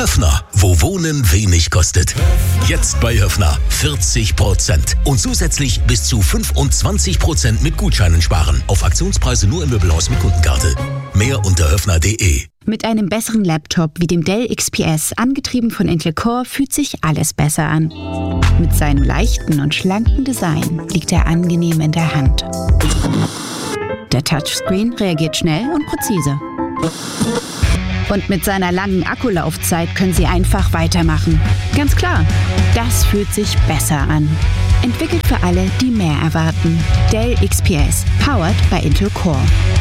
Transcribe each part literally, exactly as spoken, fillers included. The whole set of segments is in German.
Höffner, wo Wohnen wenig kostet. Jetzt bei Höffner vierzig Prozent und zusätzlich bis zu fünfundzwanzig Prozent mit Gutscheinen sparen. Auf Aktionspreise nur im Möbelhaus mit Kundenkarte. Mehr unter höffner punkt de. Mit einem besseren Laptop wie dem Dell X P S, angetrieben von Intel Core, fühlt sich alles besser an. Mit seinem leichten und schlanken Design liegt er angenehm in der Hand. Der Touchscreen reagiert schnell und präzise. Und mit seiner langen Akkulaufzeit können Sie einfach weitermachen. Ganz klar, das fühlt sich besser an. Entwickelt für alle, die mehr erwarten. Dell X P S, powered by Intel Core.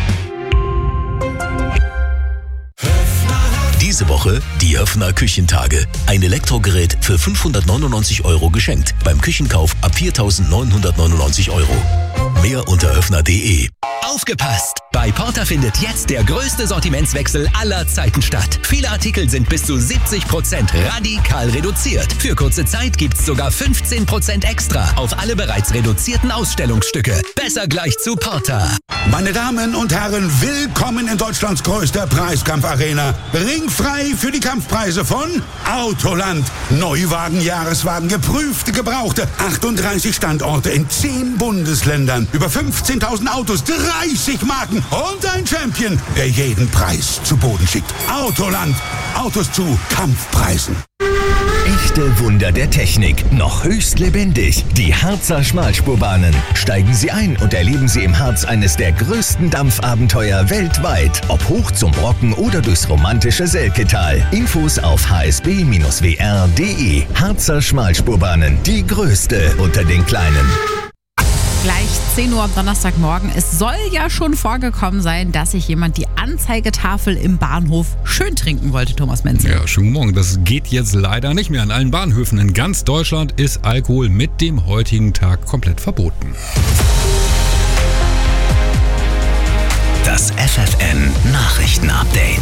Diese Woche die Höffner Küchentage. Ein Elektrogerät für fünfhundertneunundneunzig Euro geschenkt. Beim Küchenkauf ab viertausendneunhundertneunundneunzig Euro. Mehr unter höffner punkt de. Aufgepasst! Bei Porter findet jetzt der größte Sortimentswechsel aller Zeiten statt. Viele Artikel sind bis zu siebzig Prozent radikal reduziert. Für kurze Zeit gibt's sogar fünfzehn Prozent extra auf alle bereits reduzierten Ausstellungsstücke. Besser gleich zu Porter. Meine Damen und Herren, willkommen in Deutschlands größter Preiskampfarena. Ringfrei für die Kampfpreise von Autoland. Neuwagen, Jahreswagen, geprüfte, gebrauchte. achtunddreißig Standorte in zehn Bundesländern. Über fünfzehntausend Autos, dreißig Marken und ein Champion, der jeden Preis zu Boden schickt. Autoland. Autos zu Kampfpreisen. Echte Wunder der Technik, noch höchst lebendig. Die Harzer Schmalspurbahnen. Steigen Sie ein und erleben Sie im Harz eines der größten Dampfabenteuer weltweit. Ob hoch zum Brocken oder durchs romantische Selketal. Infos auf h s b Bindestrich w r punkt de. Harzer Schmalspurbahnen, die größte unter den kleinen. Gleich zehn Uhr am Donnerstagmorgen. Es soll ja schon vorgekommen sein, dass sich jemand die Anzeigetafel im Bahnhof schön trinken wollte, Thomas Menzel. Ja, schönen Morgen. Das geht jetzt leider nicht mehr. An allen Bahnhöfen in ganz Deutschland ist Alkohol mit dem heutigen Tag komplett verboten. Das F F N Nachrichtenupdate.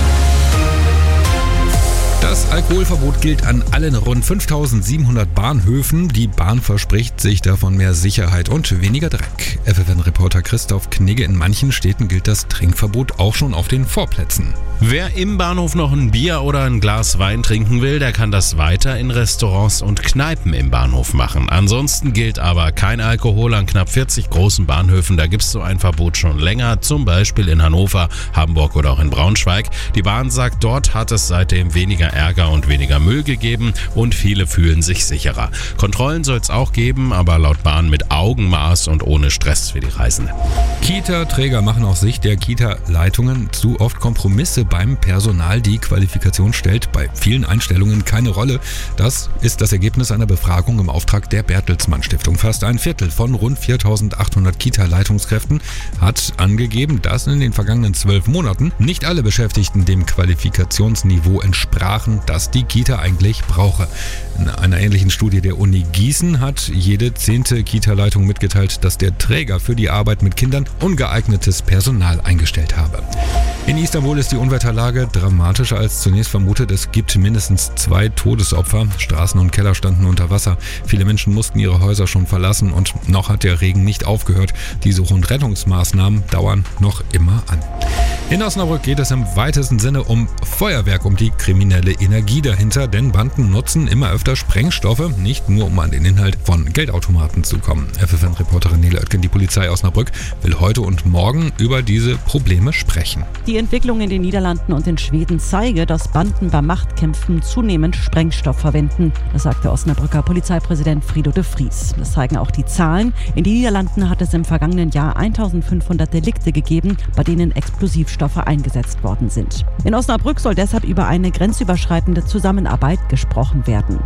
Das Alkoholverbot gilt an allen rund fünftausendsiebenhundert Bahnhöfen. Die Bahn verspricht sich davon mehr Sicherheit und weniger Dreck. F F N-Reporter Christoph Knigge: In manchen Städten gilt das Trinkverbot auch schon auf den Vorplätzen. Wer im Bahnhof noch ein Bier oder ein Glas Wein trinken will, der kann das weiter in Restaurants und Kneipen im Bahnhof machen. Ansonsten gilt aber kein Alkohol an knapp vierzig großen Bahnhöfen. Da gibt es so ein Verbot schon länger, zum Beispiel in Hannover, Hamburg oder auch in Braunschweig. Die Bahn sagt, dort hat es seitdem weniger Ärger und weniger Müll gegeben und viele fühlen sich sicherer. Kontrollen soll es auch geben, aber laut Bahn mit Augenmaß und ohne Stress für die Reisenden. Kita-Träger machen aus Sicht der Kita-Leitungen zu oft Kompromisse beim Personal. Die Qualifikation stellt bei vielen Einstellungen keine Rolle. Das ist das Ergebnis einer Befragung im Auftrag der Bertelsmann Stiftung. Fast ein Viertel von rund viertausendachthundert Kita-Leitungskräften hat angegeben, dass in den vergangenen zwölf Monaten nicht alle Beschäftigten dem Qualifikationsniveau entsprachen, das die Kita eigentlich brauche. In einer ähnlichen Studie der Uni Gießen hat jede zehnte Kita-Leitung mitgeteilt, dass der Träger für die Arbeit mit Kindern ungeeignetes Personal eingestellt habe. In Istanbul ist die Unwetterlage dramatischer als zunächst vermutet. Es gibt mindestens zwei Todesopfer. Straßen und Keller standen unter Wasser. Viele Menschen mussten ihre Häuser schon verlassen und noch hat der Regen nicht aufgehört. Die Such- und Rettungsmaßnahmen dauern noch immer an. In Osnabrück geht es im weitesten Sinne um Feuerwerk, um die kriminelle Energie dahinter, denn Banden nutzen immer öfter Sprengstoffe, nicht nur um an den Inhalt von Geldautomaten zu kommen. F F N-Reporterin Nele Oetken: Die Polizei Osnabrück will heute und morgen über diese Probleme sprechen. Die Entwicklung in den Niederlanden und in Schweden zeige, dass Banden bei Machtkämpfen zunehmend Sprengstoff verwenden. Das sagt der Osnabrücker Polizeipräsident Frido de Vries. Das zeigen auch die Zahlen. In den Niederlanden hat es im vergangenen Jahr eintausendfünfhundert Delikte gegeben, bei denen Explosivstoffe eingesetzt worden sind. In Osnabrück soll deshalb über eine grenzüberschreitende Zusammenarbeit gesprochen werden.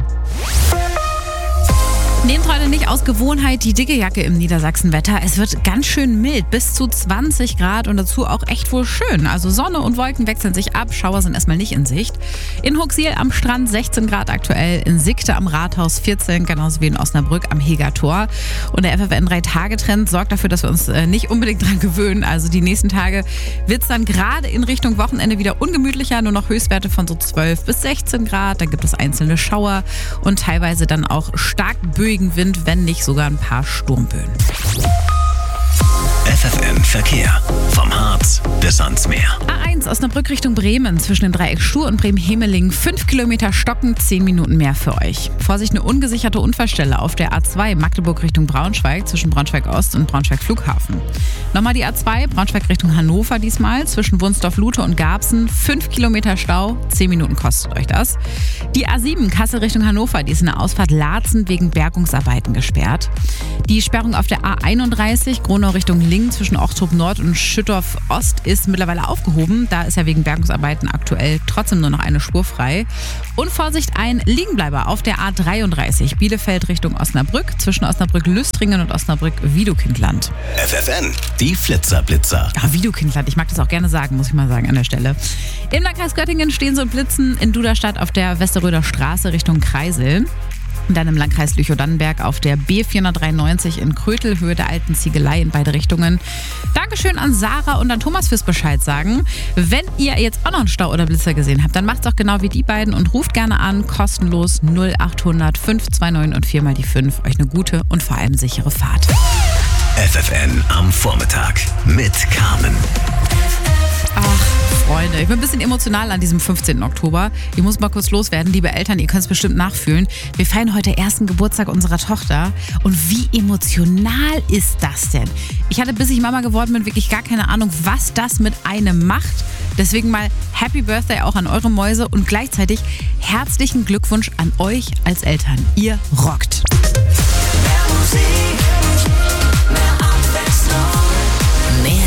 Nehmt heute nicht aus Gewohnheit die dicke Jacke im Niedersachsenwetter. Es wird ganz schön mild, bis zu zwanzig Grad und dazu auch echt wohl schön. Also Sonne und Wolken wechseln sich ab, Schauer sind erstmal nicht in Sicht. In Huxil am Strand sechzehn Grad aktuell, in Sickte am Rathaus vierzehn, genauso wie in Osnabrück am Hegertor. Und der F F N drei Tage Trend sorgt dafür, dass wir uns nicht unbedingt dran gewöhnen. Also die nächsten Tage wird es dann gerade in Richtung Wochenende wieder ungemütlicher, nur noch Höchstwerte von so zwölf bis sechzehn Grad. Da gibt es einzelne Schauer und teilweise dann auch stark böigen Wind, wenn nicht sogar ein paar Sturmböen. F F N Verkehr. Vom Harz bis ans Meer. A eins Osnabrück Richtung Bremen zwischen dem Dreieck Schur und Bremen-Hemeling. Fünf Kilometer stocken, zehn Minuten mehr für euch. Vorsicht, eine ungesicherte Unfallstelle auf der A zwei Magdeburg Richtung Braunschweig zwischen Braunschweig-Ost und Braunschweig-Flughafen. Nochmal die A zwei Braunschweig Richtung Hannover diesmal zwischen Wunsdorf-Lute und Garbsen. Fünf Kilometer Stau, zehn Minuten kostet euch das. Die A sieben Kassel Richtung Hannover, die ist in der Ausfahrt Laatzen wegen Bergungsarbeiten gesperrt. Die Sperrung auf der A einunddreißig Gronau Richtung Lingen zwischen Ochtrup Nord und Schüttorf Ost ist mittlerweile aufgehoben. Da ist ja wegen Bergungsarbeiten aktuell trotzdem nur noch eine Spur frei. Und Vorsicht, ein Liegenbleiber auf der A dreiunddreißig Bielefeld Richtung Osnabrück zwischen Osnabrück-Lüstringen und Osnabrück-Wiedukindland. F F N, die Flitzerblitzer. Ja, Wiedukindland, ich mag das auch gerne sagen, muss ich mal sagen an der Stelle. Im Landkreis Göttingen stehen so Blitzen in Duderstadt auf der Westerröder Straße Richtung Kreisel. Und dann im Landkreis Lüchow-Dannenberg auf der B vierhundertdreiundneunzig in Krötel, Höhe der alten Ziegelei in beide Richtungen. Dankeschön an Sarah und an Thomas fürs Bescheid sagen. Wenn ihr jetzt auch noch einen Stau oder Blitzer gesehen habt, dann macht's auch genau wie die beiden und ruft gerne an, kostenlos null achthundert fünf zwei neun und viermal die fünf. Euch eine gute und vor allem sichere Fahrt. F F N am Vormittag mit Carmen. Ach, Freunde, ich bin ein bisschen emotional an diesem fünfzehnten Oktober. Ich muss mal kurz loswerden, liebe Eltern, ihr könnt es bestimmt nachfühlen. Wir feiern heute ersten Geburtstag unserer Tochter. Und wie emotional ist das denn? Ich hatte, bis ich Mama geworden bin, wirklich gar keine Ahnung, was das mit einem macht. Deswegen mal Happy Birthday auch an eure Mäuse und gleichzeitig herzlichen Glückwunsch an euch als Eltern. Ihr rockt. Mehr Musik.